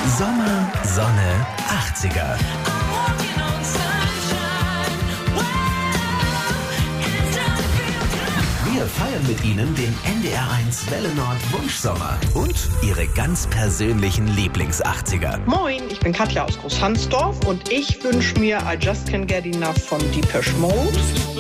Sommer, Sonne, 80er. Wir feiern mit Ihnen den NDR1 Welle Nord Wunschsommer und Ihre ganz persönlichen Lieblings-80er. Moin, ich bin Katja aus Großhansdorf und ich wünsche mir I Just Can't Get Enough von Depeche Mode.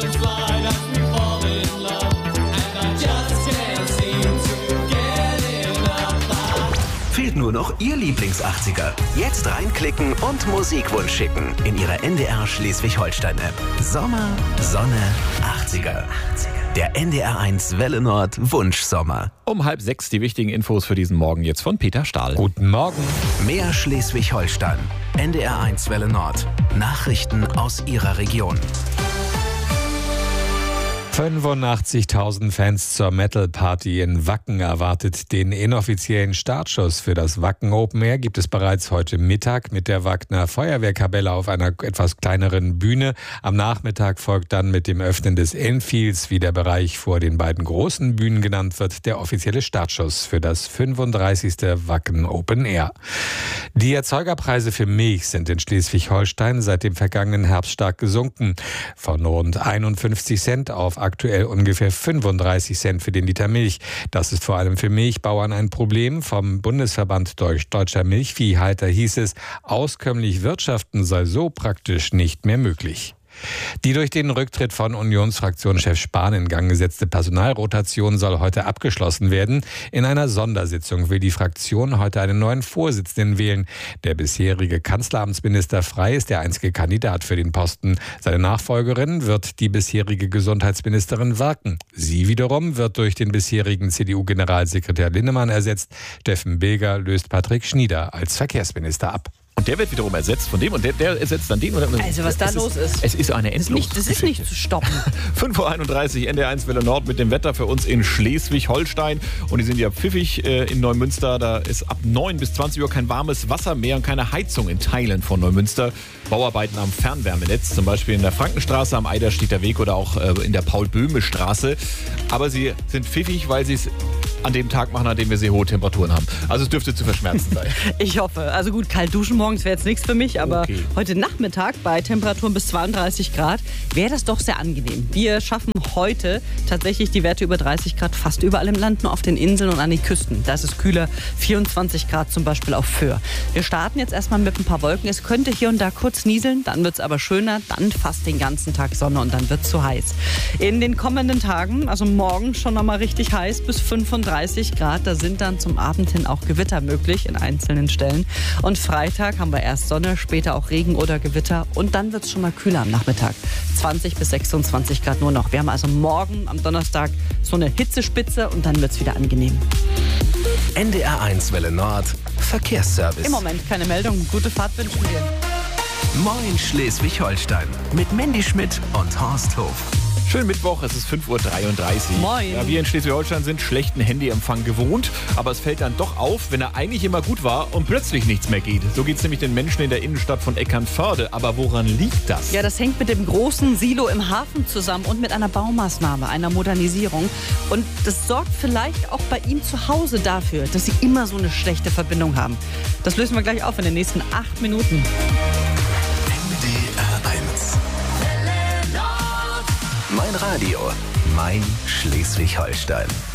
Fehlt nur noch Ihr Lieblings-80er. Jetzt reinklicken und Musikwunsch schicken in Ihre NDR Schleswig-Holstein-App. Sommer, Sonne, 80er. Der NDR1 Welle Nord Wunschsommer. Um 5:30 die wichtigen Infos für diesen Morgen jetzt von Peter Stahl. Guten Morgen. Mehr Schleswig-Holstein. NDR1 Welle Nord. Nachrichten aus Ihrer Region. 85.000 Fans zur Metal-Party in Wacken erwartet den inoffiziellen Startschuss für das Wacken Open Air gibt es bereits heute Mittag mit der Wagner Feuerwehrkapelle auf einer etwas kleineren Bühne. Am Nachmittag folgt dann mit dem Öffnen des Enfields, wie der Bereich vor den beiden großen Bühnen genannt wird, der offizielle Startschuss für das 35. Wacken Open Air. Die Erzeugerpreise für Milch sind in Schleswig-Holstein seit dem vergangenen Herbst stark gesunken. Von rund 51 Cent auf aktuell ungefähr 35 Cent für den Liter Milch. Das ist vor allem für Milchbauern ein Problem. Vom Bundesverband Deutscher Milchviehhalter hieß es, auskömmlich wirtschaften sei so praktisch nicht mehr möglich. Die durch den Rücktritt von Unionsfraktionschef Spahn in Gang gesetzte Personalrotation soll heute abgeschlossen werden. In einer Sondersitzung will die Fraktion heute einen neuen Vorsitzenden wählen. Der bisherige Kanzleramtsminister Frey ist der einzige Kandidat für den Posten. Seine Nachfolgerin wird die bisherige Gesundheitsministerin Werken. Sie wiederum wird durch den bisherigen CDU-Generalsekretär Linnemann ersetzt. Steffen Bilger löst Patrick Schnieder als Verkehrsminister ab. Und der wird wiederum ersetzt von dem und der ersetzt dann den. Also was da los ist. Es ist eine Endlosgeschichte. Das ist nicht zu stoppen. 5:31 Uhr, NDR1 Welle Nord mit dem Wetter für uns in Schleswig-Holstein. Und die sind ja pfiffig in Neumünster. Da ist ab 9 bis 20 Uhr kein warmes Wasser mehr und keine Heizung in Teilen von Neumünster. Bauarbeiten am Fernwärmenetz, zum Beispiel in der Frankenstraße, am Eiderstedter Weg oder auch in der Paul-Böhme-Straße. Aber sie sind pfiffig, weil sie es an dem Tag machen, an dem wir sehr hohe Temperaturen haben. Also es dürfte zu verschmerzen sein. Ich hoffe. Also gut, kalt duschen morgens wäre jetzt nichts für mich, aber okay. Heute Nachmittag bei Temperaturen bis 32 Grad wäre das doch sehr angenehm. Wir schaffen heute tatsächlich die Werte über 30 Grad fast überall im Land, nur auf den Inseln und an den Küsten. Da ist es kühler, 24 Grad zum Beispiel auf Föhr. Wir starten jetzt erstmal mit ein paar Wolken. Es könnte hier und da kurz nieseln, dann wird es aber schöner, dann fast den ganzen Tag Sonne und dann wird es zu heiß. In den kommenden Tagen, also morgen schon nochmal richtig heiß, bis 35 Grad. Da sind dann zum Abend hin auch Gewitter möglich in einzelnen Stellen. Und Freitag haben wir erst Sonne, später auch Regen oder Gewitter und dann wird es schon mal kühler am Nachmittag. 20 bis 26 Grad nur noch. Wir haben also morgen am Donnerstag so eine Hitzespitze und dann wird es wieder angenehm. NDR1 Welle Nord Verkehrsservice. Im Moment keine Meldung. Gute Fahrt wünschen wir. Moin Schleswig-Holstein mit Mandy Schmidt und Horst Hof. Schönen Mittwoch, es ist 5:33 Uhr. Moin. Ja, wir in Schleswig-Holstein sind schlechten Handyempfang gewohnt, aber es fällt dann doch auf, wenn er eigentlich immer gut war und plötzlich nichts mehr geht. So geht es nämlich den Menschen in der Innenstadt von Eckernförde. Aber woran liegt das? Ja, das hängt mit dem großen Silo im Hafen zusammen und mit einer Baumaßnahme, einer Modernisierung. Und das sorgt vielleicht auch bei Ihnen zu Hause dafür, dass Sie immer so eine schlechte Verbindung haben. Das lösen wir gleich auf in den nächsten 8 Minuten. NDR1 Mein Radio, mein Schleswig-Holstein.